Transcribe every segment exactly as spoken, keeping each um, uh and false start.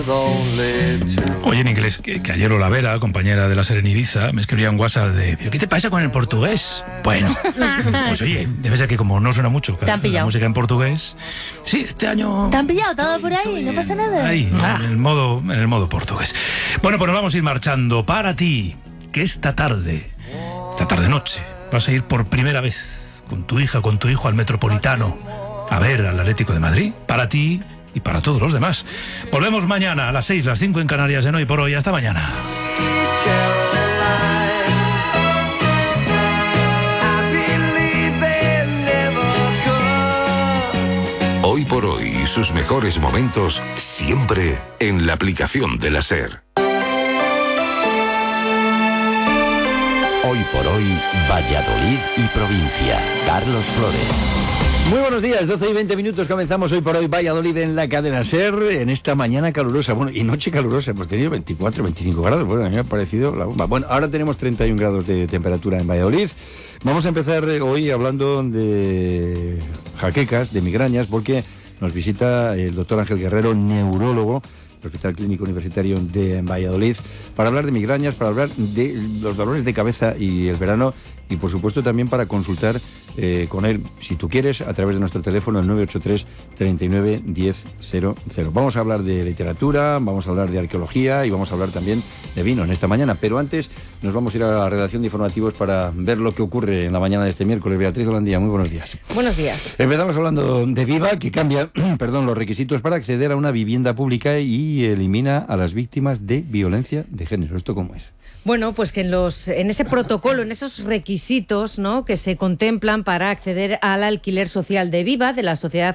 Oye, en inglés, que, que ayer Olavera, compañera de la Serenidiza, me escribía un WhatsApp de ¿pero qué te pasa con el portugués? Bueno, pues oye, debe ser que como no suena mucho ¿Te han la música en portugués. Sí, este año... ¿Te han pillado todo por ahí? No pasa nada. Ahí, Ah. en el modo, en el modo portugués. Bueno, pues nos vamos a ir marchando. Para ti, que esta tarde, esta tarde-noche, vas a ir por primera vez con tu hija, con tu hijo al Metropolitano a ver al Atlético de Madrid. Para ti y para todos los demás. Volvemos mañana a las seis, las cinco en Canarias en Hoy por Hoy. Hasta mañana. Hoy por Hoy y sus mejores momentos siempre en la aplicación de la SER. Hoy por Hoy, Valladolid y provincia. Carlos Flores. Muy buenos días, doce y veinte minutos, comenzamos Hoy por Hoy Valladolid en la cadena SER, en esta mañana calurosa, bueno, y noche calurosa, hemos tenido veinticuatro, veinticinco grados, bueno, a mí me ha parecido la bomba. Bueno, ahora tenemos treinta y un grados de temperatura en Valladolid. Vamos a empezar hoy hablando de jaquecas, de migrañas, porque nos visita el doctor Ángel Guerrero, neurólogo, del Hospital Clínico Universitario de Valladolid, para hablar de migrañas, para hablar de los dolores de cabeza y el verano, y por supuesto también para consultar eh, con él, si tú quieres, a través de nuestro teléfono, el nueve ocho tres, treinta y nueve, diez, cero cero. Vamos a hablar de literatura, vamos a hablar de arqueología y vamos a hablar también de vino en esta mañana, pero antes nos vamos a ir a la redacción de informativos para ver lo que ocurre en la mañana de este miércoles. Beatriz Holandía, muy buenos días. Buenos días. Empezamos hablando de Viva, que cambia perdón, los requisitos para acceder a una vivienda pública y elimina a las víctimas de violencia de género. ¿Esto cómo es? Bueno, pues que en los en ese protocolo, en esos requisitos, ¿no?, que se contemplan para acceder al alquiler social de Viva, de la Sociedad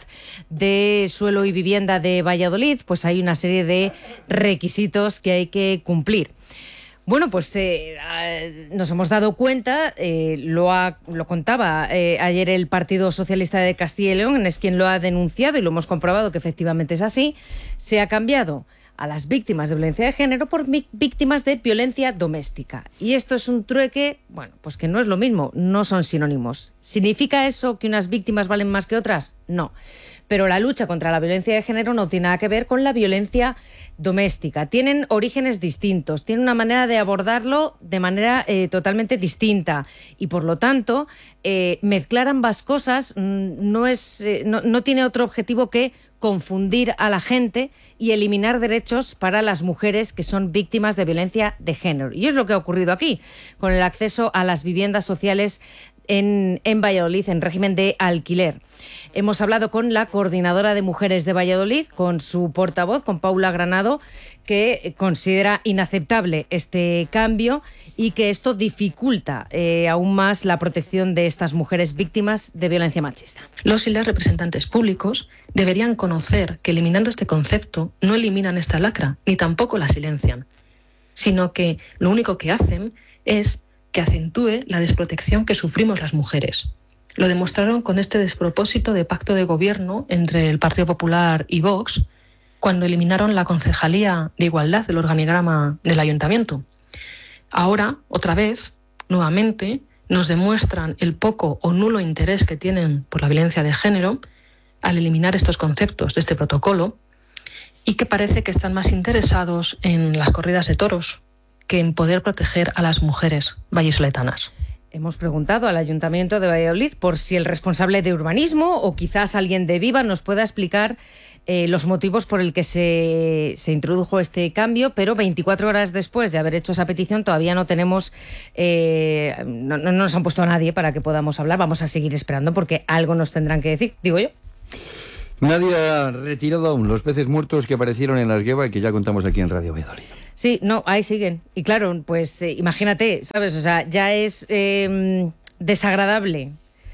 de Suelo y Vivienda de Valladolid, pues hay una serie de requisitos que hay que cumplir. Bueno, pues eh, nos hemos dado cuenta, eh, lo, ha, lo contaba eh, ayer el Partido Socialista de Castilla y León, es quien lo ha denunciado y lo hemos comprobado que efectivamente es así. Se ha cambiado a las víctimas de violencia de género por víctimas de violencia doméstica. Y esto es un trueque, bueno, pues que no es lo mismo, no son sinónimos. ¿Significa eso que unas víctimas valen más que otras? No. Pero la lucha contra la violencia de género no tiene nada que ver con la violencia doméstica. Tienen orígenes distintos, tienen una manera de abordarlo de manera eh, totalmente distinta y, por lo tanto, eh, mezclar ambas cosas no, es, eh, no, no tiene otro objetivo que confundir a la gente y eliminar derechos para las mujeres que son víctimas de violencia de género. Y es lo que ha ocurrido aquí, con el acceso a las viviendas sociales En, en Valladolid, en régimen de alquiler. Hemos hablado con la coordinadora de mujeres de Valladolid, con su portavoz, con Paula Granado, que considera inaceptable este cambio y que esto dificulta eh, aún más la protección de estas mujeres víctimas de violencia machista. Los y las representantes públicos deberían conocer que eliminando este concepto no eliminan esta lacra, ni tampoco la silencian, sino que lo único que hacen es que acentúe la desprotección que sufrimos las mujeres. Lo demostraron con este despropósito de pacto de gobierno entre el Partido Popular y Vox, cuando eliminaron la Concejalía de Igualdad del organigrama del Ayuntamiento. Ahora, otra vez, nuevamente, nos demuestran el poco o nulo interés que tienen por la violencia de género al eliminar estos conceptos de este protocolo y que parece que están más interesados en las corridas de toros que en poder proteger a las mujeres vallisoletanas. Hemos preguntado al Ayuntamiento de Valladolid por si el responsable de urbanismo o quizás alguien de Viva nos pueda explicar eh, los motivos por el que se, se introdujo este cambio, pero veinticuatro horas después de haber hecho esa petición todavía no tenemos, eh, no, no nos han puesto a nadie para que podamos hablar. Vamos a seguir esperando porque algo nos tendrán que decir, digo yo. Nadie ha retirado aún los peces muertos que aparecieron en las Gueva y que ya contamos aquí en Radio Valladolid. Sí, no, ahí siguen. Y claro, pues eh, imagínate, ¿sabes? O sea, ya es eh, desagradable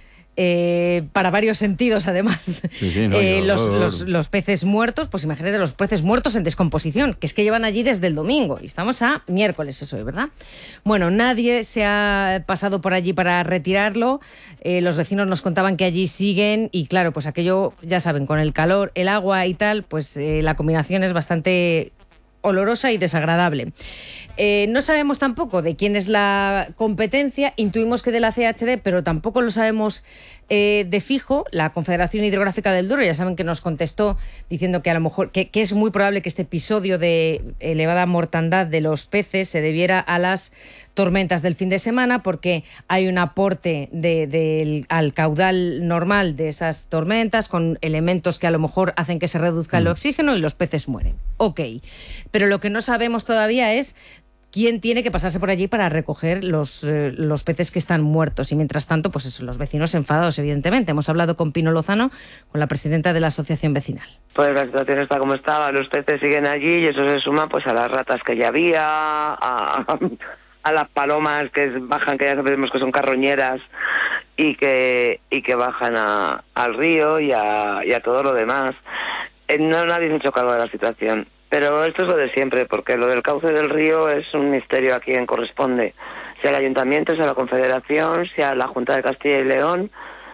eh, para varios sentidos, además. Sí, sí, no, eh, yo, los, yo, los, los peces muertos, pues imagínate los peces muertos en descomposición, que es que llevan allí desde el domingo. Y estamos a miércoles, eso es, ¿verdad? Bueno, nadie se ha pasado por allí para retirarlo. Eh, los vecinos nos contaban que allí siguen y claro, pues aquello, ya saben, con el calor, el agua y tal, pues eh, la combinación es bastante olorosa y desagradable. Eh, no sabemos tampoco de quién es la competencia, intuimos que de la C H D, pero tampoco lo sabemos eh, de fijo. La Confederación Hidrográfica del Duero, ya saben que nos contestó diciendo que a lo mejor que, que es muy probable que este episodio de elevada mortandad de los peces se debiera a las tormentas del fin de semana, porque hay un aporte de, de, al caudal normal de esas tormentas con elementos que a lo mejor hacen que se reduzca el oxígeno y los peces mueren. Ok, pero lo que no sabemos todavía es quién tiene que pasarse por allí para recoger los, eh, los peces que están muertos. Y mientras tanto, pues eso, los vecinos enfadados, evidentemente. Hemos hablado con Pino Lozano, con la presidenta de la asociación vecinal. Pues la situación está como estaba, los peces siguen allí y eso se suma pues a las ratas que ya había, a, a las palomas que bajan, que ya sabemos que son carroñeras y que y que bajan a, al río y a, y a todo lo demás. Eh, no nadie se ha hecho cargo de la situación. Pero esto es lo de siempre, porque lo del cauce del río es un misterio a quien corresponde. Sea el Ayuntamiento, sea la Confederación, sea la Junta de Castilla y León,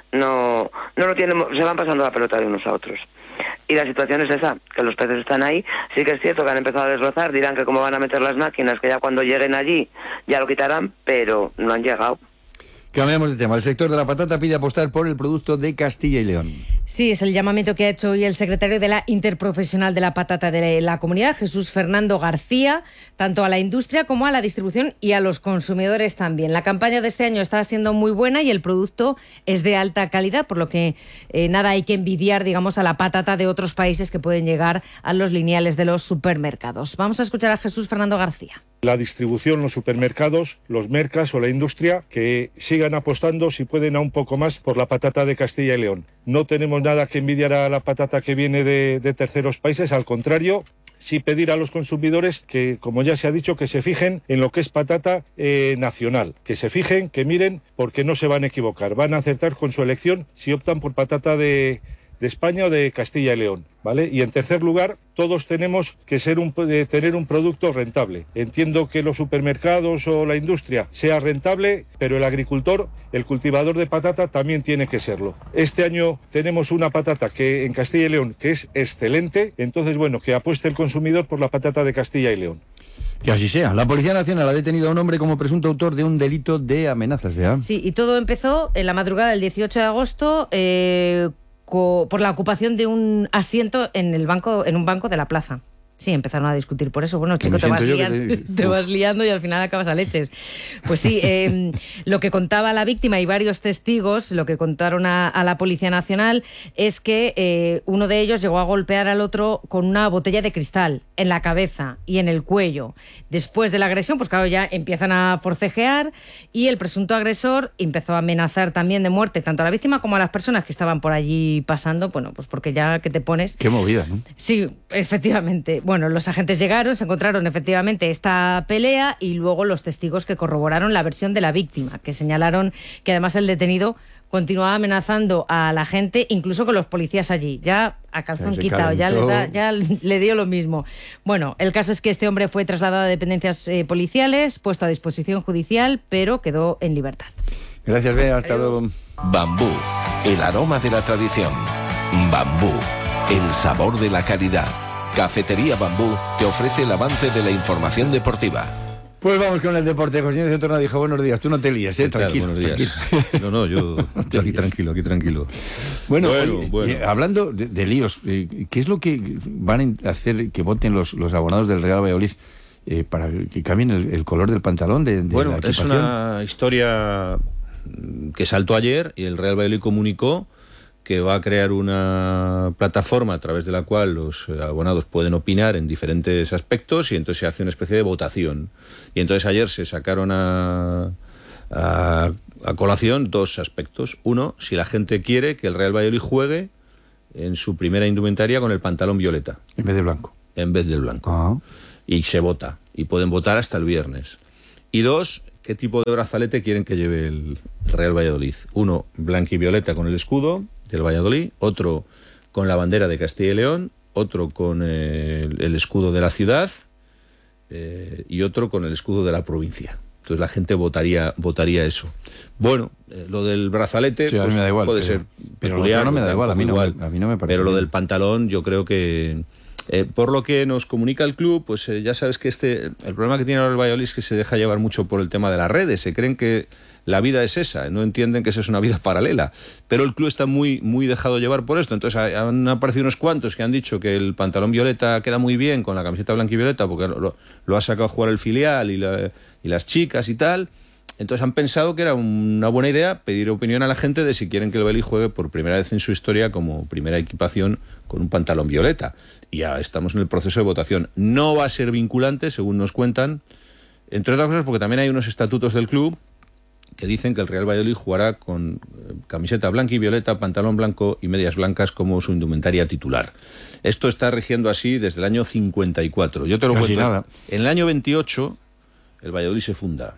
no no lo tienen, se van pasando la pelota de unos a otros. Y la situación es esa, que los peces están ahí. Sí que es cierto que han empezado a desbrozar, dirán que cómo van a meter las máquinas, que ya cuando lleguen allí ya lo quitarán, pero no han llegado. Cambiamos de tema. El sector de la patata pide apostar por el producto de Castilla y León. Sí, es el llamamiento que ha hecho hoy el secretario de la Interprofesional de la Patata de la Comunidad, Jesús Fernando García, tanto a la industria como a la distribución y a los consumidores también. La campaña de este año está siendo muy buena y el producto es de alta calidad, por lo que eh, nada hay que envidiar, digamos, a la patata de otros países que pueden llegar a los lineales de los supermercados. Vamos a escuchar a Jesús Fernando García. La distribución, los supermercados, los mercas o la industria que sigan apostando, si pueden, a un poco más por la patata de Castilla y León. No tenemos nada que envidiar a la patata que viene de, de terceros países, al contrario, sí pedir a los consumidores que, como ya se ha dicho, que se fijen en lo que es patata eh, nacional, que se fijen, que miren, porque no se van a equivocar, van a acertar con su elección si optan por patata de, de España o de Castilla y León, ¿vale? Y en tercer lugar, todos tenemos que ser un, eh, tener un producto rentable. Entiendo que los supermercados o la industria sea rentable, pero el agricultor, el cultivador de patata también tiene que serlo. Este año tenemos una patata que en Castilla y León que es excelente, entonces bueno, que apueste el consumidor por la patata de Castilla y León. Que así sea. La Policía Nacional ha detenido a un hombre como presunto autor de un delito de amenazas, ¿verdad? Sí, y todo empezó en la madrugada del dieciocho de agosto eh, por la ocupación de un asiento en el banco, en un banco de la plaza. Sí, empezaron a discutir por eso. Bueno, chico, te vas, liando, te... te vas liando y al final acabas a leches. Pues sí, eh, lo que contaba la víctima y varios testigos, lo que contaron a, a la Policía Nacional, es que eh, uno de ellos llegó a golpear al otro con una botella de cristal en la cabeza y en el cuello. Después de la agresión, pues claro, ya empiezan a forcejear y el presunto agresor empezó a amenazar también de muerte tanto a la víctima como a las personas que estaban por allí pasando. Bueno, pues porque ya que te pones... Qué movida, ¿no? Sí, efectivamente. Bueno, los agentes llegaron, se encontraron efectivamente esta pelea y luego los testigos que corroboraron la versión de la víctima, que señalaron que además el detenido continuaba amenazando a la gente, incluso con los policías allí. Ya a calzón se quitado, ya le, da, calentó. ya le dio lo mismo. Bueno, el caso es que este hombre fue trasladado a dependencias eh, policiales, puesto a disposición judicial, pero quedó en libertad. Gracias, Bea. Hasta Adiós. luego. Bambú, el aroma de la tradición. Bambú, el sabor de la calidad. Cafetería Bambú te ofrece el avance de la información deportiva. Pues vamos con el deporte. José Ignacio Torna dijo, buenos días, tú no te líes, ¿eh? Tranquilo. Buenos días. Tranquilo. No, no, yo, yo aquí tranquilo, aquí tranquilo. Bueno, Bueno, oye, bueno. eh, hablando de, de líos, eh, ¿qué es lo que van a hacer que voten los, los abonados del Real Valladolid eh, para que cambien el, el color del pantalón? De, de Bueno, la es equipación? una historia que saltó ayer y el Real Valladolid comunicó que va a crear una plataforma a través de la cual los abonados pueden opinar en diferentes aspectos y entonces se hace una especie de votación. Y entonces ayer se sacaron a, a, a colación dos aspectos. Uno, si la gente quiere que el Real Valladolid juegue en su primera indumentaria con el pantalón violeta. En vez de blanco. En vez del blanco. Ah. Y se vota. Y pueden votar hasta el viernes. Y dos, ¿qué tipo de brazalete quieren que lleve el Real Valladolid? Uno, blanco y violeta con el escudo del Valladolid, otro con la bandera de Castilla y León, otro con eh, el escudo de la ciudad eh, y otro con el escudo de la provincia. Entonces la gente votaría votaría eso. Bueno, eh, lo del brazalete Sí, a mí pues, me da igual, puede pero- ser pero lo peculiar, otro no me da igual, a mí no me- igual. a mí no me parece Pero lo bien. del pantalón yo creo que Eh, por lo que nos comunica el club, pues eh, ya sabes que este el problema que tiene ahora el Valladolid es que se deja llevar mucho por el tema de las redes. Se creen que la vida es esa, no entienden que esa es una vida paralela. Pero el club está muy, muy dejado llevar por esto. Entonces han aparecido unos cuantos que han dicho que el pantalón violeta queda muy bien con la camiseta blanca y violeta porque lo, lo ha sacado a jugar el filial y, la, y las chicas y tal. Entonces han pensado que era una buena idea pedir opinión a la gente de si quieren que el Valladolid juegue por primera vez en su historia como primera equipación con un pantalón violeta. Y ya estamos en el proceso de votación. No va a ser vinculante, según nos cuentan, entre otras cosas porque también hay unos estatutos del club que dicen que el Real Valladolid jugará con camiseta blanca y violeta, pantalón blanco y medias blancas como su indumentaria titular. Esto está rigiendo así desde el año cincuenta y cuatro. Yo te lo Casi cuento. Nada. En el año veintiocho, el Valladolid se funda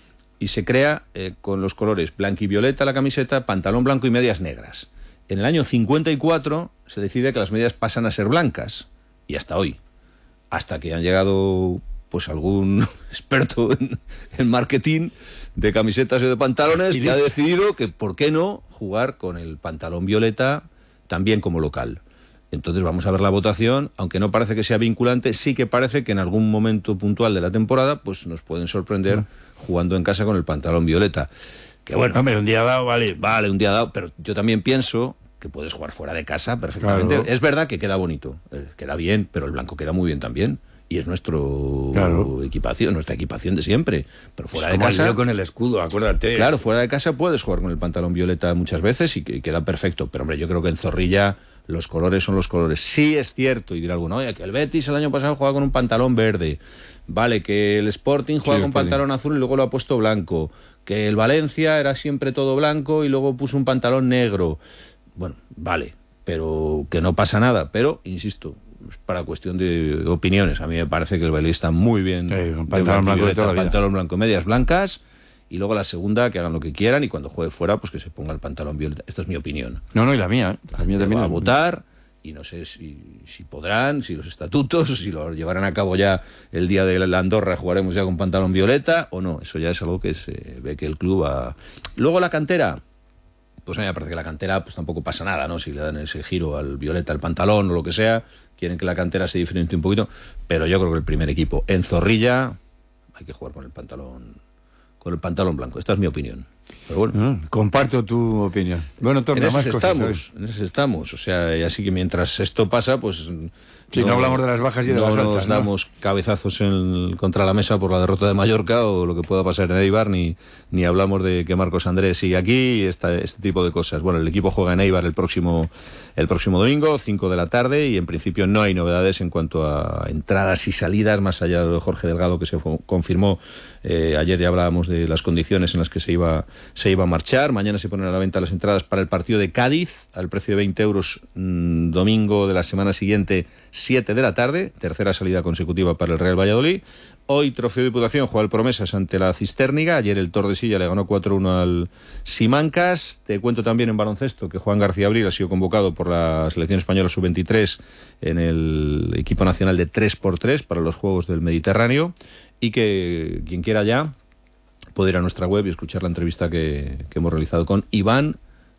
y se crea eh, con los colores blanca y violeta la camiseta, pantalón blanco y medias negras. En el año cincuenta y cuatro se decide que las medias pasan a ser blancas, y hasta hoy, hasta que han llegado pues algún experto en, en marketing de camisetas y de pantalones que ha decidido que por qué no jugar con el pantalón violeta también como local. Entonces vamos a ver la votación, aunque no parece que sea vinculante, sí que parece que en algún momento puntual de la temporada pues nos pueden sorprender mm. jugando en casa con el pantalón violeta. Que bueno, hombre, un día dado vale. Vale, un día dado, pero yo también pienso que puedes jugar fuera de casa perfectamente. Claro. Es verdad que queda bonito, eh, queda bien, pero el blanco queda muy bien también. Y es nuestro claro. equipación, nuestra equipación de siempre. Pero fuera es de como casa. El con el escudo, acuérdate. Claro, fuera de casa puedes jugar con el pantalón violeta muchas veces y, que, y queda perfecto. Pero hombre, yo creo que en Zorrilla los colores son los colores. Sí es cierto, y dirá alguno, oye, que el Betis el año pasado jugaba con un pantalón verde. Vale, que el Sporting juega sí, con pantalón azul y luego lo ha puesto blanco. Que el Valencia era siempre todo blanco y luego puso un pantalón negro. Bueno, vale, pero que no pasa nada. Pero, insisto, es para cuestión de opiniones. A mí me parece que el Valladolid está muy bien. Sí, un pantalón blanco, violeta, de pantalón blanco, medias blancas, y luego la segunda, que hagan lo que quieran, y cuando juegue fuera, pues que se ponga el pantalón violeta. Esta es mi opinión. No, no, y la mía. ¿eh? La mía también va es... a votar, y no sé si, si podrán, si los estatutos, si lo llevarán a cabo ya el día de la Andorra, jugaremos ya con pantalón violeta, o no. Eso ya es algo que se ve que el club ha... Luego la cantera. Pues a mí me parece que la cantera pues tampoco pasa nada, ¿no? Si le dan ese giro al violeta, al pantalón o lo que sea, quieren que la cantera se diferencie un poquito, pero yo creo que el primer equipo en Zorrilla hay que jugar con el pantalón con el pantalón blanco. Esta es mi opinión. Pero bueno, no, comparto tu opinión. Bueno, torna, en esas más estamos, cosas, en esas estamos, o sea, y así que mientras esto pasa, pues si no, no hablamos de las bajas y de no las altas, nos ¿no? damos cabezazos en, contra la mesa por la derrota de Mallorca o lo que pueda pasar en Eibar, ni, ni hablamos de que Marcos Andrés sigue aquí, esta, este tipo de cosas. Bueno, el equipo juega en Eibar el próximo, el próximo domingo, cinco de la tarde, y en principio no hay novedades en cuanto a entradas y salidas, más allá de Jorge Delgado, que se confirmó. Eh, ayer ya hablábamos de las condiciones en las que se iba, se iba a marchar. Mañana se ponen a la venta las entradas para el partido de Cádiz, al precio de veinte euros, mmm, domingo de la semana siguiente, siete de la tarde, tercera salida consecutiva para el Real Valladolid. Hoy Trofeo de Diputación juega el Promesas ante la Cisterniga. Ayer el Tordesillas le ganó cuatro uno al Simancas. Te cuento también en baloncesto que Juan García Abril ha sido convocado por la selección española sub veintitrés en el equipo nacional de tres por tres para los Juegos del Mediterráneo, y que quien quiera ya puede ir a nuestra web y escuchar la entrevista que, que hemos realizado con Iván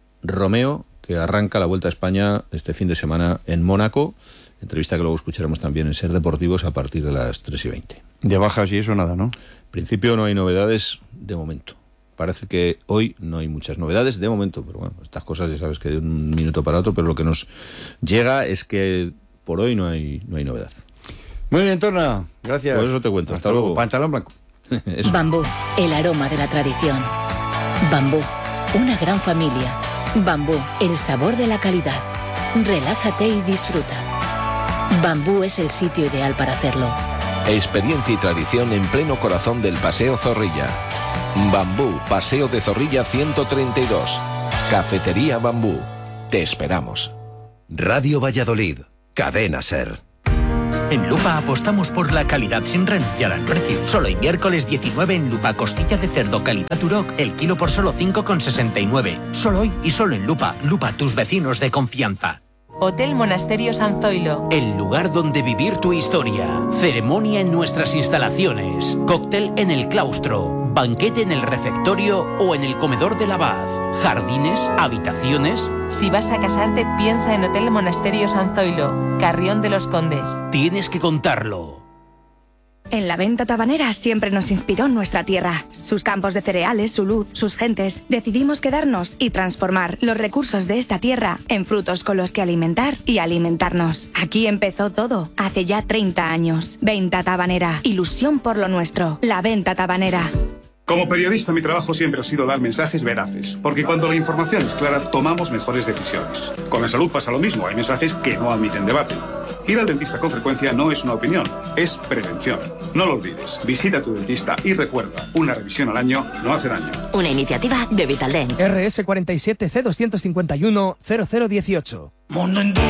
Romeo, que arranca la Vuelta a España este fin de semana en Mónaco. Entrevista que luego escucharemos también en Ser Deportivos a partir de las tres y veinte. De bajas y eso nada, ¿no? En principio no hay novedades de momento. Parece que hoy no hay muchas novedades de momento, pero bueno, estas cosas ya sabes que de un minuto para otro, pero lo que nos llega es que por hoy no hay, no hay novedad. Muy bien, Torna, gracias. Por eso te cuento, hasta, hasta luego. Pantalón blanco. Bambú, el aroma de la tradición. Bambú, una gran familia. Bambú, el sabor de la calidad. Relájate y disfruta. Bambú es el sitio ideal para hacerlo. Experiencia y tradición en pleno corazón del Paseo Zorrilla. Bambú, Paseo de Zorrilla ciento treinta y dos. Cafetería Bambú. Te esperamos. Radio Valladolid, Cadena SER. En Lupa apostamos por la calidad sin renunciar al precio. Solo el miércoles diecinueve en Lupa, costilla de cerdo calidad Duroc, el kilo por solo cinco con sesenta y nueve. Solo hoy y solo en Lupa. Lupa, tus vecinos de confianza. Hotel Monasterio San Zoilo. El lugar donde vivir tu historia. Ceremonia en nuestras instalaciones. Cóctel en el claustro. banquete en el refectorio o en el comedor del abad, jardines, habitaciones. Si vas a casarte, piensa en Hotel Monasterio San Zoilo, Carrión de los Condes. Tienes que contarlo. En la venta tabanera siempre nos inspiró nuestra tierra, sus campos de cereales, su luz, sus gentes. Decidimos quedarnos y transformar los recursos de esta tierra en frutos con los que alimentar y alimentarnos. Aquí empezó todo, hace ya treinta años. Venta tabanera, ilusión por lo nuestro. La venta tabanera. Como periodista, mi trabajo siempre ha sido dar mensajes veraces, porque cuando la información es clara, tomamos mejores decisiones. Con la salud pasa lo mismo, hay mensajes que no admiten debate. Ir al dentista con frecuencia no es una opinión, es prevención. No lo olvides, visita a tu dentista y recuerda, una revisión al año no hace daño. Una iniciativa de Vitaldent. R S cuarenta y siete C doscientos cincuenta y uno cero cero dieciocho. Mundo entero.